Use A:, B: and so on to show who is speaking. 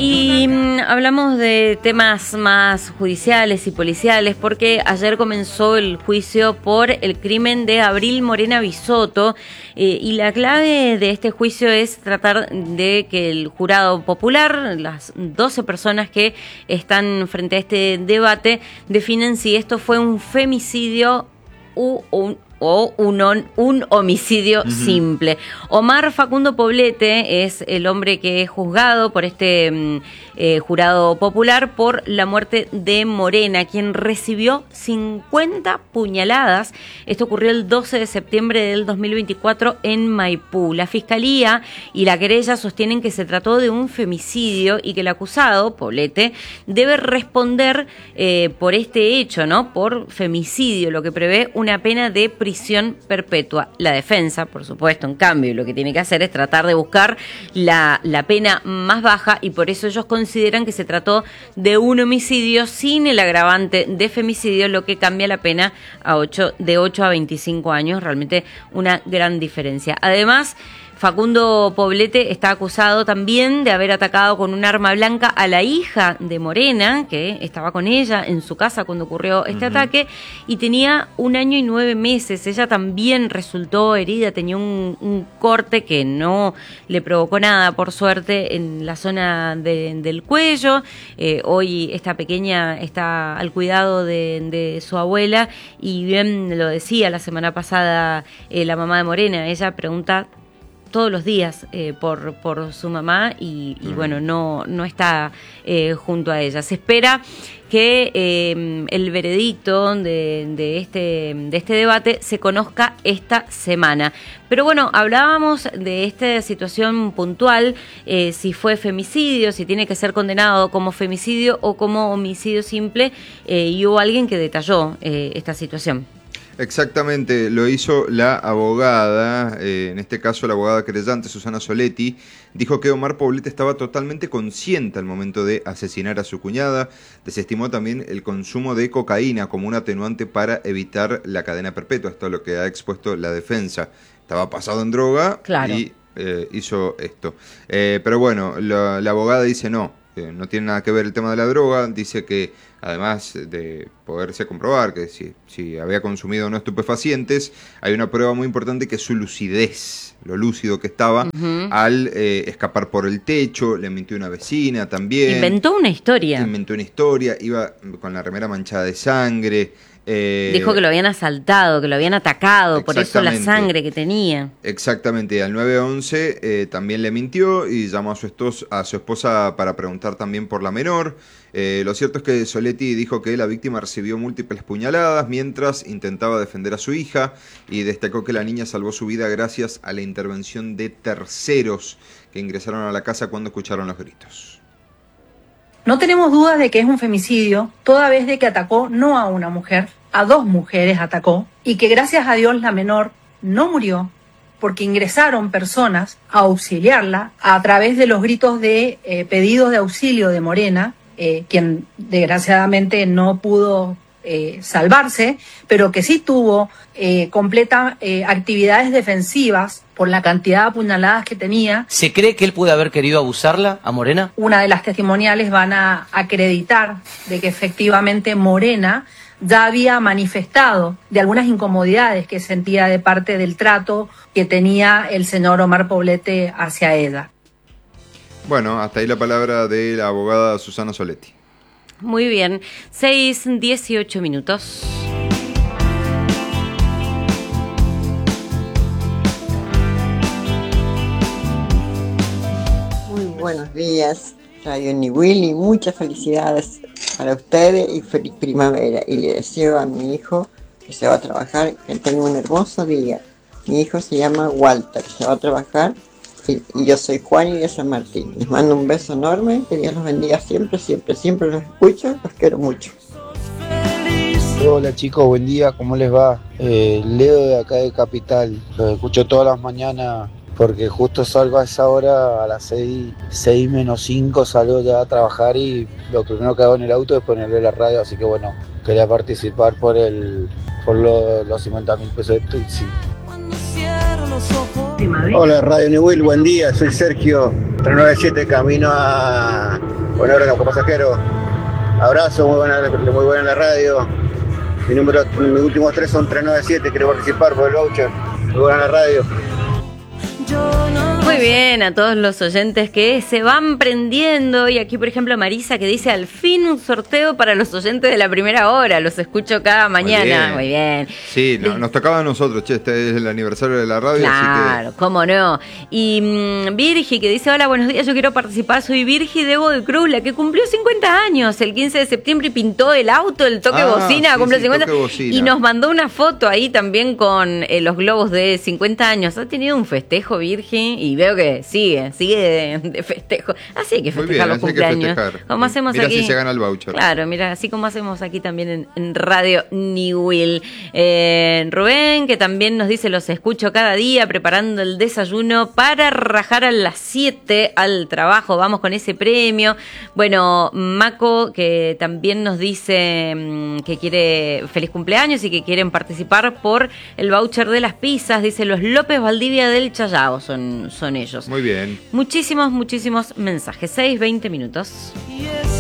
A: Y hablamos de temas más judiciales y policiales porque ayer comenzó el juicio por el crimen de Abril Morena Bisotto y la clave de este juicio es tratar de que el jurado popular, las 12 personas que están frente a este debate, definen si esto fue un femicidio o un homicidio simple. Omar Facundo Poblete es el hombre que es juzgado por este jurado popular por la muerte de Morena, quien recibió 50 puñaladas. Esto ocurrió el 12 de septiembre del 2024 en Maipú. La Fiscalía y la querella sostienen que se trató de un femicidio y que el acusado, Poblete, debe responder por este hecho, ¿no? Por femicidio, lo que prevé una pena de prisión perpetua. La defensa, por supuesto, en cambio, lo que tiene que hacer es tratar de buscar la pena más baja y por eso ellos consideran que se trató de un homicidio sin el agravante de femicidio, lo que cambia la pena de 8 a 25 años. Realmente una gran diferencia. Además, Facundo Poblete está acusado también de haber atacado con un arma blanca a la hija de Morena, que estaba con ella en su casa cuando ocurrió este ataque, y tenía 1 año y 9 meses. Ella también resultó herida, tenía un corte que no le provocó nada, por suerte, en la zona del cuello. Hoy esta pequeña está al cuidado de su abuela, y bien lo decía la semana pasada la mamá de Morena, ella pregunta todos los días por su mamá y bueno, no está junto a ella. Se espera que el veredicto de este debate se conozca esta semana. Pero bueno, hablábamos de esta situación puntual, si fue femicidio, si tiene que ser condenado como femicidio o como homicidio simple, y hubo alguien que detalló esta situación.
B: Exactamente, lo hizo la abogada, en este caso la abogada querellante Susana Soletti, dijo que Omar Poblete estaba totalmente consciente al momento de asesinar a su cuñada. Desestimó también el consumo de cocaína como un atenuante para evitar la cadena perpetua. Esto es lo que ha expuesto la defensa. Estaba pasado en droga, claro, y hizo esto. Pero bueno, la abogada dice no tiene nada que ver el tema de la droga. Dice que además de poderse comprobar que si había consumido o no estupefacientes, hay una prueba muy importante que es su lucidez, lo lúcido que estaba al escapar por el techo. Le mintió una vecina también. Inventó una historia, iba con la remera manchada de sangre. Dijo que lo habían asaltado, que lo habían atacado, por eso la sangre que tenía. Exactamente, al 911 también le mintió y llamó a su esposa para preguntar también por la menor. Lo cierto es que Soletti dijo que la víctima recibió múltiples puñaladas mientras intentaba defender a su hija y destacó que la niña salvó su vida gracias a la intervención de terceros que ingresaron a la casa cuando escucharon los gritos.
C: No tenemos dudas de que es un femicidio, toda vez de que atacó no a una mujer, a 2 mujeres atacó, y que gracias a Dios la menor no murió, porque ingresaron personas a auxiliarla a través de los gritos de pedidos de auxilio de Morena, quien desgraciadamente no pudo salvarse, pero que sí tuvo completa actividades defensivas por la cantidad de apuñaladas que tenía.
D: ¿Se cree que él puede haber querido abusarla a Morena?
C: Una de las testimoniales van a acreditar de que efectivamente Morena ya había manifestado de algunas incomodidades que sentía de parte del trato que tenía el señor Omar Poblete hacia ella.
B: Bueno, hasta ahí la palabra de la abogada Susana Soletti.
A: Muy bien, 6:18 minutos.
E: Muy buenos días, Radio Niwili, muchas felicidades para ustedes y feliz primavera. Y le deseo a mi hijo que se va a trabajar, que tenga un hermoso día. Mi hijo se llama Walter, se va a trabajar y yo soy Juan y de San Martín. Les mando un beso enorme, que Dios los bendiga siempre, siempre, siempre los escucho, los quiero mucho.
F: Hola chicos, buen día, ¿cómo les va? Leo de acá de Capital, los escucho todas las mañanas porque justo salgo a esa hora, a las 6 menos 5 salgo ya a trabajar y lo primero que hago en el auto es ponerle la radio, así que bueno, quería participar por los 50.000 pesos de Tutsi. Cuando cierro los ojos
G: Hola Radio Niwil, buen día, soy Sergio 397, camino a Buenos Aires como pasajero. Abrazo, muy buena la radio. Mis últimos 3 son 397, quiero participar por el voucher. Muy buena la radio.
A: Muy bien, a todos los oyentes que se van prendiendo. Y aquí, por ejemplo, Marisa que dice: al fin un sorteo para los oyentes de la primera hora. Los escucho cada mañana. Muy bien.
B: Sí, nos tocaba a nosotros, este es el aniversario de la radio.
A: Claro, así que... cómo no. Y Virgi que dice: hola, buenos días, yo quiero participar. Soy Virgi Debo de Cruz, la que cumplió 50 años el 15 de septiembre y pintó el auto, el toque bocina,
B: sí,
A: cumple 50.
B: Bocina.
A: Y nos mandó una foto ahí también con los globos de 50 años. Ha tenido un festejo, Virgi, y veo que sigue de festejo. Así hay que festejar los cumpleaños. Como hacemos
B: mira
A: aquí.
B: Si se gana el voucher.
A: Claro, mira, así como hacemos aquí también en Radio Niwil. Rubén, que también nos dice: los escucho cada día preparando el desayuno para rajar a las 7 al trabajo. Vamos con ese premio. Bueno, Maco, que también nos dice que quiere feliz cumpleaños y que quieren participar por el voucher de las pizzas. Dice: los López Valdivia del Chayao son ellos.
B: Muy bien.
A: Muchísimos mensajes. 6:20.